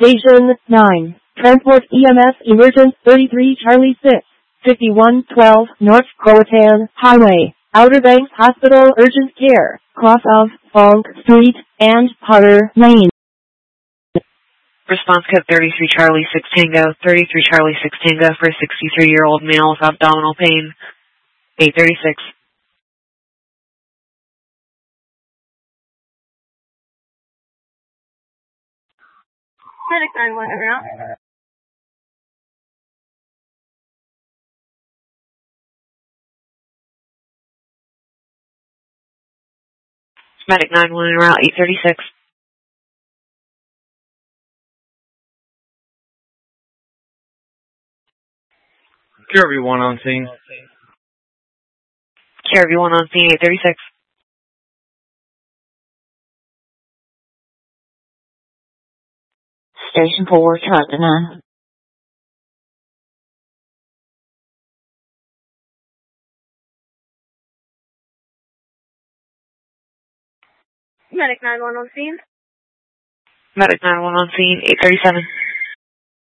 Station 9. Transport EMS Emergent 33 Charlie 6. 5112 North Croatan Highway. Outer Banks Hospital Urgent Care. Cross of Funk Street and Potter Lane. Response code 33 Charlie 6 Tango. 33 Charlie 6 Tango for a 63-year-old male with abdominal pain. 836. Medic 911 around. Medic 911 route 836. Care everyone on scene. Care everyone on scene 836. Station 4, Charlie 9. Medic 911 on scene. Medic 911 on scene 837.